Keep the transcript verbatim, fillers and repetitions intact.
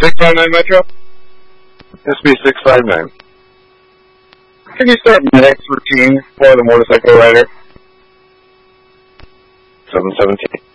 six five nine Metro? S B six five nine. Can you start medics routine for the motorcycle rider? seven seventeen.